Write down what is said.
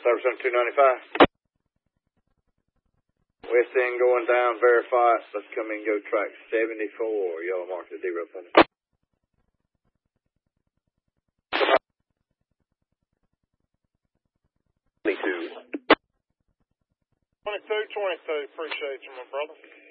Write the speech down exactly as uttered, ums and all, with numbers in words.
Service on two ninety-five. West end going down, verify it. Let's come in, go track seventy-four. Yellow mark to zero thunder. twenty-two. twenty-two, twenty-two. Appreciate you, my brother.